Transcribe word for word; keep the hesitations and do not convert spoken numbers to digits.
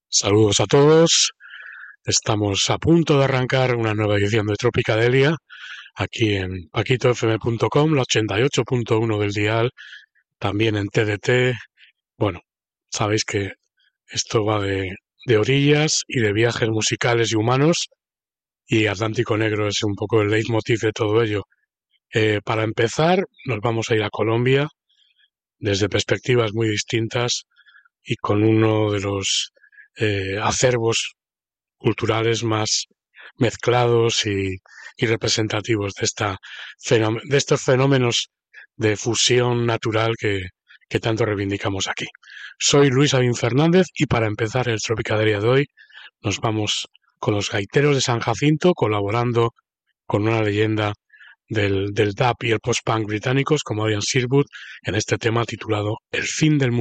Saludos a todos. Estamos a punto de arrancar una nueva edición de Tropicadelia aquí en paquito f m punto com, la ochenta y ocho punto uno del dial, también en T D T. Bueno, sabéis que esto va de, de orillas y de viajes musicales y humanos, y Atlántico Negro es un poco el leitmotiv de todo ello. Eh, para empezar, nos vamos a ir a Colombia desde perspectivas muy distintas y con uno de los eh, acervos culturales más mezclados y, y representativos de, esta de estos fenómenos de fusión natural que, que tanto reivindicamos aquí. Soy Luis Avín Fernández y para empezar el Tropicadelia de hoy nos vamos con los Gaiteros de San Jacinto, colaborando con una leyenda del, del dub y el post-punk británicos como Ian Sherwood en este tema titulado El fin del mundo.